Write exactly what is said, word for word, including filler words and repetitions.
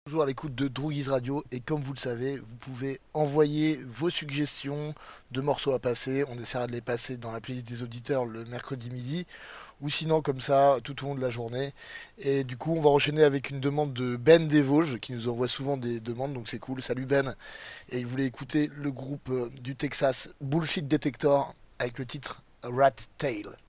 Toujours à l'écoute de Droogies Radio et comme vous le savez, vous pouvez envoyer vos suggestions de morceaux à passer. On essaiera de les passer dans la playlist des auditeurs le mercredi midi ou sinon comme ça tout au long de la journée. Et du coup, on va enchaîner avec une demande de Ben des Vosges qui nous envoie souvent des demandes, donc c'est cool. Salut Ben. Et il voulait écouter le groupe euh, du Texas Bullshit Detector avec le titre Rat Tail.